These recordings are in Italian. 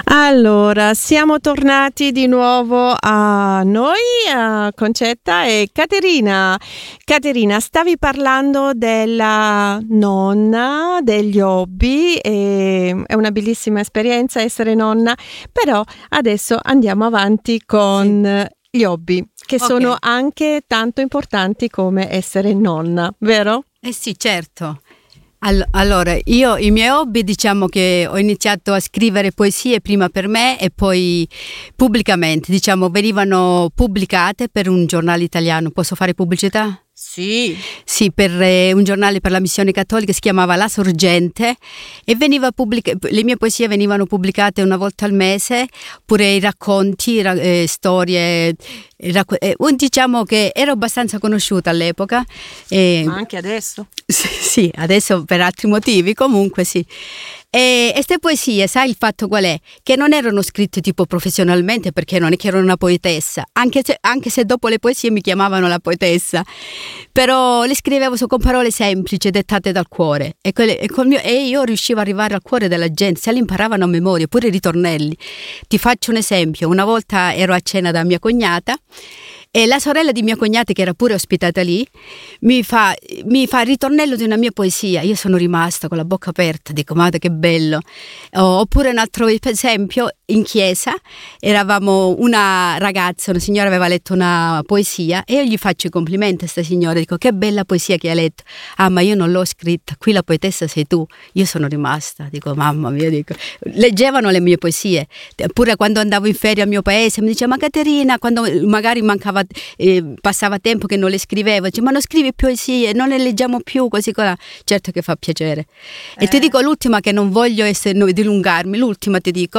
Allora, siamo tornati di nuovo a noi, a Concetta e Caterina. Caterina, stavi parlando della nonna, degli hobby, e è una bellissima esperienza essere nonna, però adesso andiamo avanti con gli hobby, che sono anche tanto importanti come essere nonna, vero? Eh sì, certo. Allora, io i miei hobby, diciamo che ho iniziato a scrivere poesie prima per me e poi pubblicamente, diciamo, venivano pubblicate per un giornale italiano. Posso fare pubblicità? Sì. Sì, per un giornale per la missione cattolica, si chiamava La Sorgente, e le mie poesie venivano pubblicate una volta al mese, pure i racconti, storie, diciamo che ero abbastanza conosciuta all'epoca. Ma anche adesso? Sì, adesso per altri motivi, comunque sì. E queste poesie, sai il fatto qual è? Che non erano scritte tipo professionalmente, perché non è che ero una poetessa, anche se dopo le poesie mi chiamavano la poetessa, però le scrivevo con parole semplici, dettate dal cuore, e io riuscivo ad arrivare al cuore della gente, se le imparavano a memoria, pure i ritornelli. Ti faccio un esempio: una volta ero a cena da mia cognata e la sorella di mia cognata, che era pure ospitata lì, mi fa il ritornello di una mia poesia. Io sono rimasta con la bocca aperta, dico, guarda che bello. Oppure un altro esempio, in chiesa eravamo, una ragazza, una signora aveva letto una poesia e io gli faccio i complimenti a questa signora, dico, che bella poesia che hai letto. Ah, ma io non l'ho scritta, qui la poetessa sei tu. Io sono rimasta, dico, mamma mia, dico. Leggevano le mie poesie, pure quando andavo in ferie al mio paese mi diceva, ma Caterina, quando magari mancava, passava tempo che non le scrivevo, dice, ma non scrivi poesie, non le leggiamo più, così cosa. Certo che fa piacere. E ti dico l'ultima, che non voglio dilungarmi, l'ultima ti dico,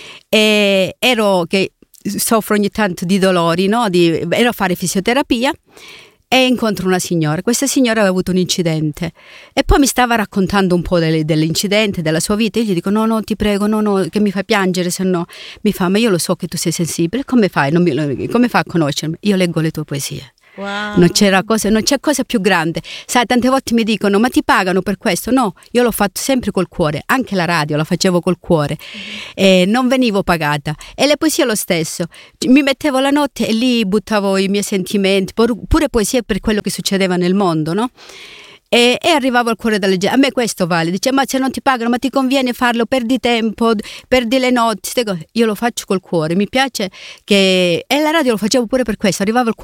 ero che soffro ogni tanto di dolori, no? Ero a fare fisioterapia e incontro una signora. Questa signora aveva avuto un incidente e poi mi stava raccontando un po' dell'incidente, della sua vita. Io gli dico, no, ti prego, no, che mi fai piangere, se no. Mi fa, ma io lo so che tu sei sensibile, come fai? Come fai a conoscermi? Io leggo le tue poesie. Wow. Non c'è cosa più grande. Sai, tante volte mi dicono, ma ti pagano per questo? No, io l'ho fatto sempre col cuore, anche la radio la facevo col cuore, non venivo pagata. E le poesie lo stesso, mi mettevo la notte e lì buttavo i miei sentimenti, pure poesie per quello che succedeva nel mondo, no? E arrivavo al cuore della gente. A me questo vale, dice, ma se non ti pagano, ma ti conviene farlo, perdi tempo, perdi le notti, io lo faccio col cuore, mi piace e la radio lo facevo pure per questo, arrivavo al cuore